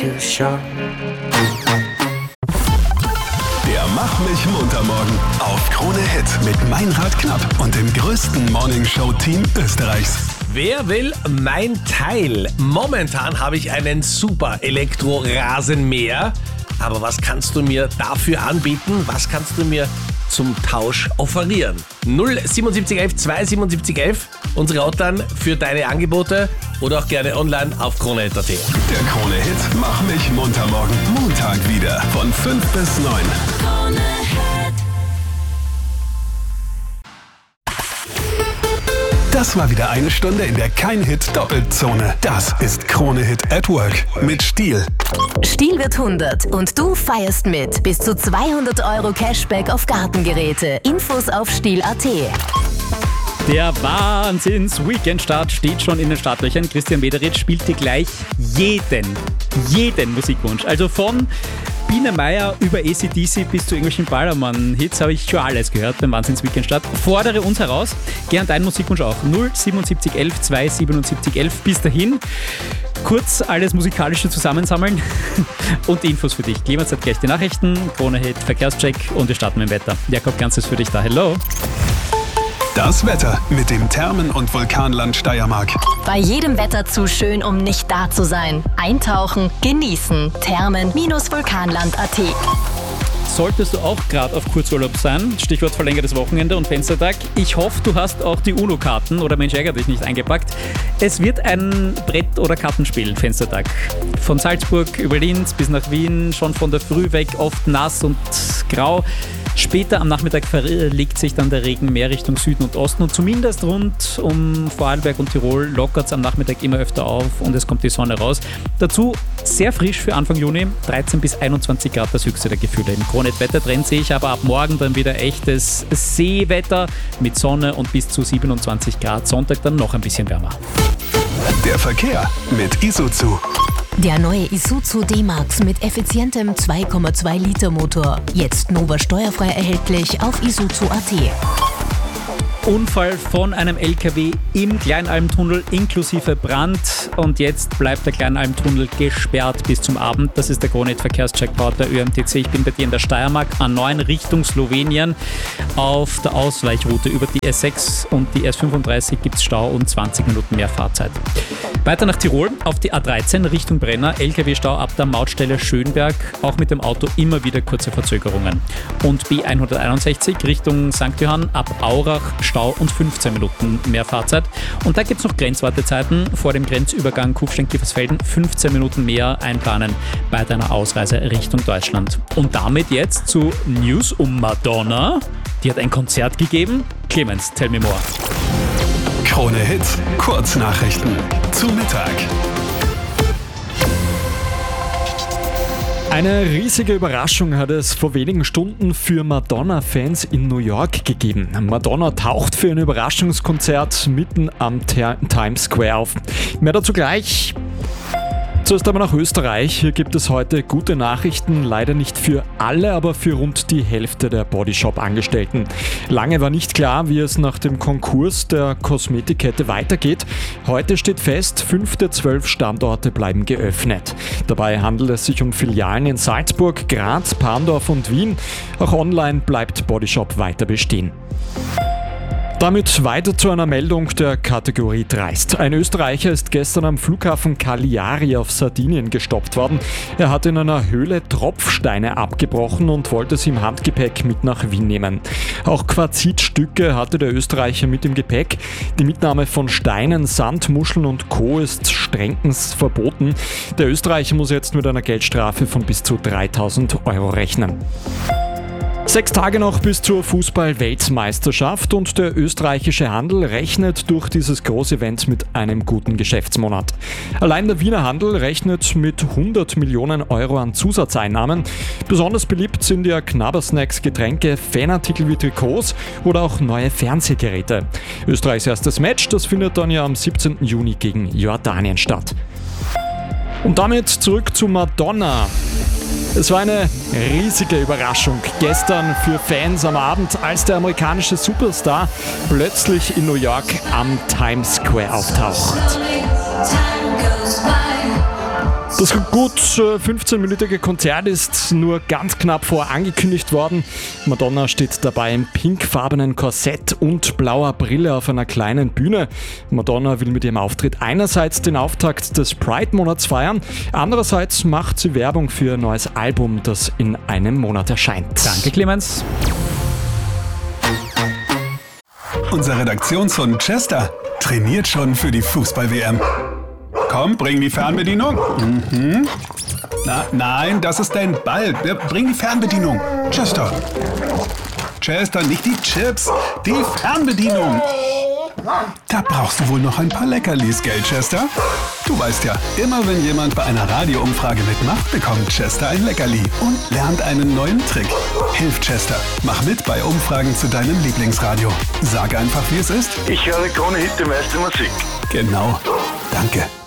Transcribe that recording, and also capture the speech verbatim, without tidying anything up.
too short. Der Mach mich munter morgen auf Krone Hit mit Meinrad Knapp und dem größten Morningshow-Team Österreichs. Wer will mein Teil? Momentan habe ich einen super Elektro-Rasenmäher. Aber was kannst du mir dafür anbieten? Was kannst du mir zum Tausch offerieren? null siebenundsiebzig elf zweihundertsiebenundsiebzig elf, unsere Hotline für deine Angebote oder auch gerne online auf krone punkt at. Der Krone Hit Mach mich munter morgen Montag wieder von fünf bis neun. Das war wieder eine Stunde in der Kein-Hit-Doppelzone. Das ist Krone Hit at Work mit Stiel. Stiel wird hundert und du feierst mit. Bis zu zweihundert Euro Cashback auf Gartengeräte. Infos auf stiel punkt at. Der Wahnsinns-Weekend-Start steht schon in den Startlöchern. Christian Mederitsch spielt dir gleich jeden, jeden Musikwunsch. Also von Biene Meier über A C D C bis zu irgendwelchen Ballermann-Hits habe ich schon alles gehört beim Wahnsinns-Weekend-Start. Fordere uns heraus, gern deinen Musikwunsch auch. null siebenundsiebzig elf zweihundertsiebenundsiebzig elf. Bis dahin kurz alles Musikalische zusammensammeln und die Infos für dich. Clemens hat gleich die Nachrichten, Krone Hit, Verkehrscheck und wir starten mit dem Wetter. Jakob Ganz ist für dich da. Hello! Das Wetter mit dem Thermen- und Vulkanland Steiermark. Bei jedem Wetter zu schön, um nicht da zu sein. Eintauchen, genießen. Thermen-vulkanland punkt at. Solltest du auch gerade auf Kurzurlaub sein, Stichwort verlängertes Wochenende und Fenstertag, ich hoffe, du hast auch die UNO-Karten oder Mensch ärgere dich nicht eingepackt. Es wird ein Brett- oder Kartenspiel, Fenstertag. Von Salzburg über Linz bis nach Wien, schon von der Früh weg, oft nass und grau. Später am Nachmittag verlegt sich dann der Regen mehr Richtung Süden und Osten und zumindest rund um Vorarlberg und Tirol lockert es am Nachmittag immer öfter auf und es kommt die Sonne raus. Dazu sehr frisch für Anfang Juni, dreizehn bis einundzwanzig Grad das höchste der Gefühle. Im Kronet-Wettertrend sehe ich aber ab morgen dann wieder echtes Seewetter mit Sonne und bis zu siebenundzwanzig Grad. Sonntag dann noch ein bisschen wärmer. Der Verkehr mit Isuzu. Der neue Isuzu D-Max mit effizientem zwei Komma zwei Liter Motor. Jetzt Nova steuerfrei erhältlich auf isuzu punkt at. Unfall von einem L K W im Kleinalmtunnel inklusive Brand und jetzt bleibt der Kleinalmtunnel gesperrt bis zum Abend. Das ist der Kronet-Verkehrscheck-Part der Ö M T C. Ich bin bei dir in der Steiermark A neun Richtung Slowenien. Auf der Ausweichroute über die S sechs und die S fünfunddreißig gibt es Stau und zwanzig Minuten mehr Fahrzeit. Weiter nach Tirol auf die A dreizehn Richtung Brenner. L K W-Stau ab der Mautstelle Schönberg. Auch mit dem Auto immer wieder kurze Verzögerungen. Und B hunderteinundsechzig Richtung Sankt Johann ab Aurach. Stau und fünfzehn Minuten mehr Fahrzeit. Und da gibt es noch Grenzwartezeiten vor dem Grenzübergang Kufstein-Kiefersfelden. fünfzehn Minuten mehr einplanen bei deiner Ausreise Richtung Deutschland. Und damit jetzt zu News um Madonna. Die hat ein Konzert gegeben. Clemens, tell me more. Krone Hit, Kurznachrichten zu Mittag. Eine riesige Überraschung hat es vor wenigen Stunden für Madonna-Fans in New York gegeben. Madonna taucht für ein Überraschungskonzert mitten am Times Square auf. Mehr dazu gleich. Zuerst aber nach Österreich. Hier gibt es heute gute Nachrichten, leider nicht für alle, aber für rund die Hälfte der Bodyshop-Angestellten. Lange war nicht klar, wie es nach dem Konkurs der Kosmetikkette weitergeht. Heute steht fest, fünf der zwölf Standorte bleiben geöffnet. Dabei handelt es sich um Filialen in Salzburg, Graz, Parndorf und Wien. Auch online bleibt Bodyshop weiter bestehen. Damit weiter zu einer Meldung der Kategorie Dreist. Ein Österreicher ist gestern am Flughafen Cagliari auf Sardinien gestoppt worden. Er hat in einer Höhle Tropfsteine abgebrochen und wollte sie im Handgepäck mit nach Wien nehmen. Auch Quarzitstücke hatte der Österreicher mit im Gepäck. Die Mitnahme von Steinen, Sand, Muscheln und Co. ist strengstens verboten. Der Österreicher muss jetzt mit einer Geldstrafe von bis zu dreitausend Euro rechnen. Sechs Tage noch bis zur Fußball-Weltmeisterschaft und der österreichische Handel rechnet durch dieses Großevent mit einem guten Geschäftsmonat. Allein der Wiener Handel rechnet mit hundert Millionen Euro an Zusatzeinnahmen. Besonders beliebt sind ja Knabbersnacks, Getränke, Fanartikel wie Trikots oder auch neue Fernsehgeräte. Österreichs erstes Match, das findet dann ja am siebzehnten Juni gegen Jordanien statt. Und damit zurück zu Madonna. Es war eine riesige Überraschung gestern für Fans am Abend, als der amerikanische Superstar plötzlich in New York am Times Square auftaucht. Das gut fünfzehnminütige Konzert ist nur ganz knapp vor angekündigt worden. Madonna steht dabei im pinkfarbenen Korsett und blauer Brille auf einer kleinen Bühne. Madonna will mit ihrem Auftritt einerseits den Auftakt des Pride-Monats feiern, andererseits macht sie Werbung für ihr neues Album, das in einem Monat erscheint. Danke, Clemens. Unser Redaktionshund Chester trainiert schon für die Fußball-W M. Komm, bring die Fernbedienung. Mhm. Na, nein, das ist dein Ball. Bring die Fernbedienung. Chester. Chester, nicht die Chips, die Fernbedienung. Da brauchst du wohl noch ein paar Leckerlis, gell, Chester? Du weißt ja, immer wenn jemand bei einer Radioumfrage mitmacht, bekommt Chester ein Leckerli und lernt einen neuen Trick. Hilf Chester, mach mit bei Umfragen zu deinem Lieblingsradio. Sag einfach, wie es ist. Ich höre Krone Hit, die meiste Musik. Genau. Danke.